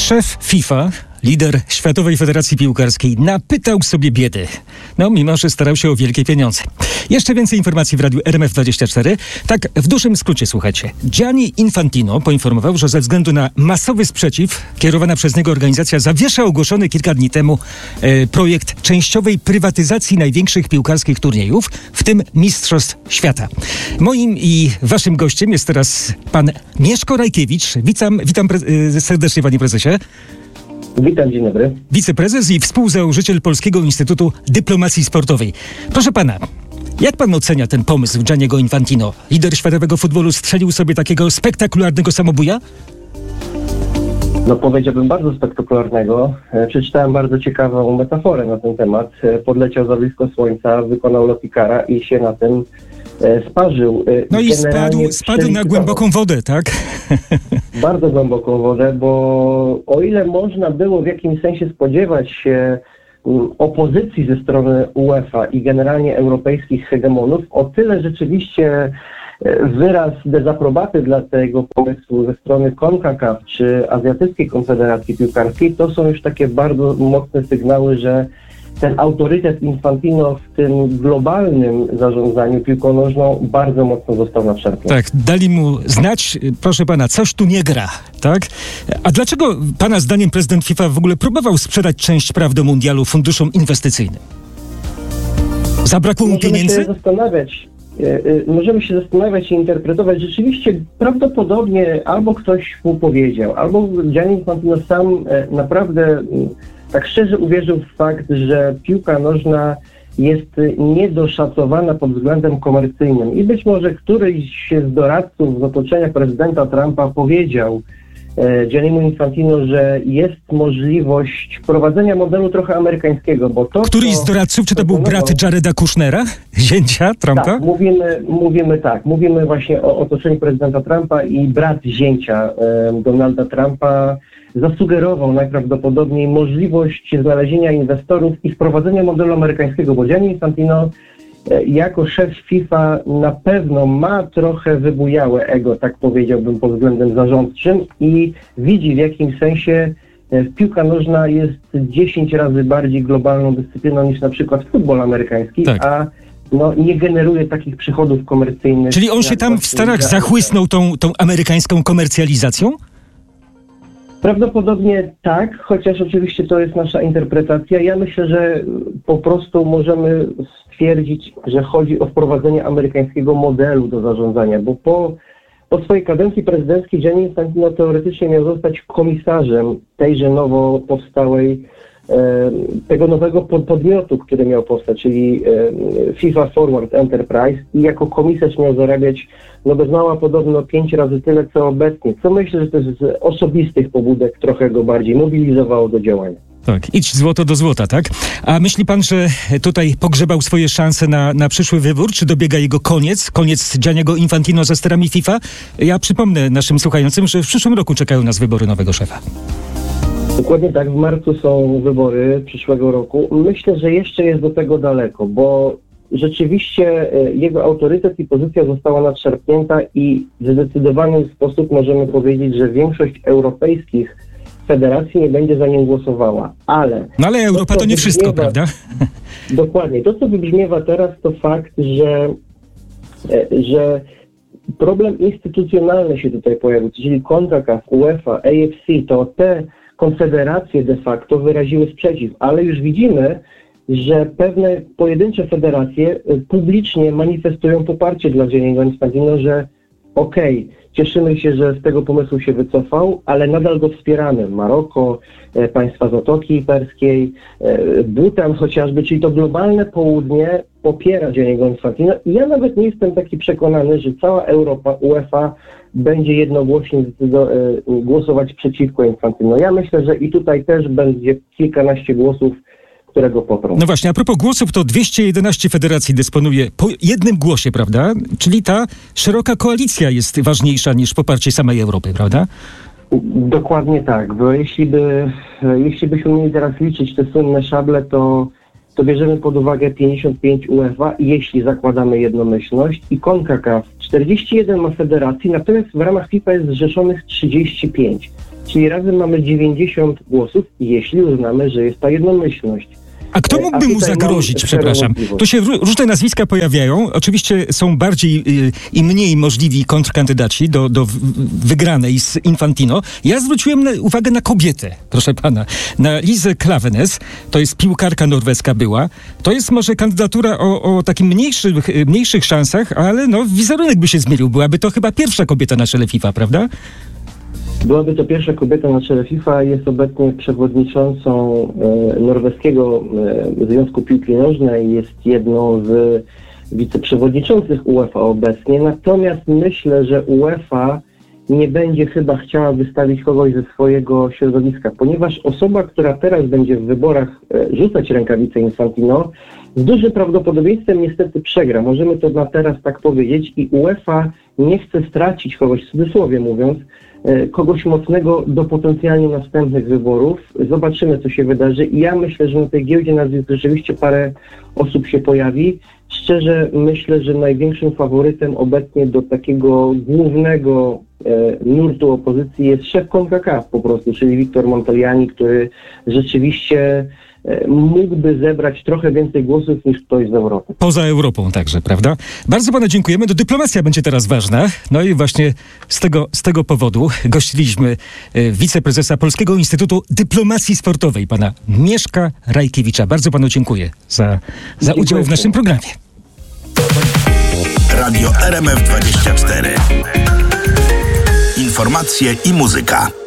Szef FIFA, lider Światowej Federacji Piłkarskiej, napytał sobie biedy. Mimo że starał się o wielkie pieniądze. Jeszcze więcej informacji w radiu RMF24. Tak, w dużym skrócie, słuchajcie. Gianni Infantino poinformował, że ze względu na masowy sprzeciw kierowana przez niego organizacja zawiesza ogłoszony kilka dni temu projekt częściowej prywatyzacji największych piłkarskich turniejów, w tym Mistrzostw Świata. Moim i waszym gościem jest teraz pan Mieszko Rajkiewicz. Witam serdecznie, panie prezesie. Witam, dzień dobry. Wiceprezes i współzałożyciel Polskiego Instytutu Dyplomacji Sportowej. Proszę pana, jak pan ocenia ten pomysł Gianniego Infantino? Lider światowego futbolu strzelił sobie takiego spektakularnego samobuja? Powiedziałbym bardzo spektakularnego. Przeczytałem bardzo ciekawą metaforę na ten temat. Podleciał za blisko słońca, wykonał lot Ikara i się na tym sparzył. I spadł na głęboką wodę, tak? Bardzo głęboką wodę, bo o ile można było w jakimś sensie spodziewać się opozycji ze strony UEFA i generalnie europejskich hegemonów, o tyle rzeczywiście wyraz dezaprobaty dla tego pomysłu ze strony CONCACAF czy Azjatyckiej Konfederacji Piłkarskiej to są już takie bardzo mocne sygnały, że ten autorytet Infantino w tym globalnym zarządzaniu piłką nożną bardzo mocno został nadszarpnięty. Tak, dali mu znać, proszę pana, coś tu nie gra, tak? A dlaczego pana zdaniem prezydent FIFA w ogóle próbował sprzedać część praw do mundialu funduszom inwestycyjnym? Zabrakło mu pieniędzy? Możemy się zastanawiać i interpretować. Rzeczywiście prawdopodobnie albo ktoś mu powiedział, albo Gianni Infantino sam naprawdę tak szczerze uwierzył w fakt, że piłka nożna jest niedoszacowana pod względem komercyjnym. I być może któryś z doradców z otoczenia prezydenta Trumpa powiedział Gianniemu Infantino, że jest możliwość prowadzenia modelu trochę amerykańskiego, bo to... Któryś z doradców, czy to był brat Jareda Kushnera, zięcia Trumpa? Tak, mówimy właśnie o otoczeniu prezydenta Trumpa i brat zięcia Donalda Trumpa zasugerował najprawdopodobniej możliwość znalezienia inwestorów i wprowadzenia modelu amerykańskiego, bo Gianni Infantino jako szef FIFA na pewno ma trochę wybujałe ego, tak powiedziałbym, pod względem zarządczym i widzi w jakim sensie piłka nożna jest 10 razy bardziej globalną dyscypliną niż na przykład futbol amerykański, tak. A nie generuje takich przychodów komercyjnych. Czyli on się tam w Stanach zachłysnął tą amerykańską komercjalizacją? Prawdopodobnie tak, chociaż oczywiście to jest nasza interpretacja. Ja myślę, że po prostu możemy stwierdzić, że chodzi o wprowadzenie amerykańskiego modelu do zarządzania, bo po swojej kadencji prezydenckiej Gianni Infantino teoretycznie miał zostać komisarzem tejże nowo powstałej, tego nowego podmiotu, który miał powstać, czyli FIFA Forward Enterprise i jako komisarz miał zarabiać bez mała podobno 5 razy tyle, co obecnie. Co myślę, że to z osobistych pobudek trochę go bardziej mobilizowało do działania. Tak, idź złoto do złota, tak? A myśli pan, że tutaj pogrzebał swoje szanse na przyszły wybór? Czy dobiega jego koniec Gianniego Infantino ze sterami FIFA? Ja przypomnę naszym słuchającym, że w przyszłym roku czekają nas wybory nowego szefa. Dokładnie tak, w marcu są wybory przyszłego roku. Myślę, że jeszcze jest do tego daleko, bo rzeczywiście jego autorytet i pozycja została nadszarpnięta i w zdecydowany sposób możemy powiedzieć, że większość europejskich federacji nie będzie za nim głosowała. Ale Europa to nie wszystko, prawda? Dokładnie. To, co wybrzmiewa teraz, to fakt, że problem instytucjonalny się tutaj pojawił, czyli CONCACAF, UEFA, AFC, to te konfederacje de facto wyraziły sprzeciw, ale już widzimy, że pewne pojedyncze federacje publicznie manifestują poparcie dla Gianniego Infantino, że cieszymy się, że z tego pomysłu się wycofał, ale nadal go wspieramy. Maroko, państwa Zatoki Perskiej, Butan chociażby, czyli to globalne południe popiera Gianniego Infantino i ja nawet nie jestem taki przekonany, że cała Europa, UEFA będzie jednogłośnie głosować przeciwko Infantino. Ja myślę, że i tutaj też będzie kilkanaście głosów, które go poprą. No właśnie, a propos głosów, to 211 federacji dysponuje po jednym głosie, prawda? Czyli ta szeroka koalicja jest ważniejsza niż poparcie samej Europy, prawda? Dokładnie tak, bo jeśli byśmy mieli teraz liczyć te słynne szable, to bierzemy pod uwagę 55 UEFA, jeśli zakładamy jednomyślność, i CONCACAF 41 ma federacji, natomiast w ramach FIFA jest zrzeszonych 35. czyli razem mamy 90 głosów, jeśli uznamy, że jest ta jednomyślność. A kto mógłby mu zagrozić, przepraszam? Tu się różne nazwiska pojawiają. Oczywiście są bardziej i mniej możliwi kontrkandydaci do wygranej z Infantino. Ja zwróciłem uwagę na kobietę, proszę pana. Na Lizę Klaveness, to jest piłkarka norweska była. To jest może kandydatura o takim mniejszych szansach, ale no wizerunek by się zmienił. Byłaby to chyba pierwsza kobieta na czele FIFA, prawda? Byłaby to pierwsza kobieta na czele FIFA, jest obecnie przewodniczącą Norweskiego Związku Piłki Nożnej, jest jedną z wiceprzewodniczących UEFA obecnie, natomiast myślę, że UEFA nie będzie chyba chciała wystawić kogoś ze swojego środowiska, ponieważ osoba, która teraz będzie w wyborach rzucać rękawicę Infantino, z dużym prawdopodobieństwem niestety przegra. Możemy to na teraz tak powiedzieć i UEFA nie chce stracić kogoś, w cudzysłowie mówiąc, kogoś mocnego do potencjalnie następnych wyborów. Zobaczymy, co się wydarzy. I ja myślę, że na tej giełdzie nazwisk rzeczywiście parę osób się pojawi. Szczerze myślę, że największym faworytem obecnie do takiego głównego nurtu opozycji jest szef CONCACAF po prostu, czyli Victor Montagliani, który rzeczywiście mógłby zebrać trochę więcej głosów niż ktoś z Europy. Poza Europą także, prawda? Bardzo panu dziękujemy. Dyplomacja będzie teraz ważna. No i właśnie z tego powodu gościliśmy wiceprezesa Polskiego Instytutu Dyplomacji Sportowej, pana Mieszka Rajkiewicza. Bardzo panu dziękuję za udział w naszym programie. Radio RMF24. Informacje i muzyka.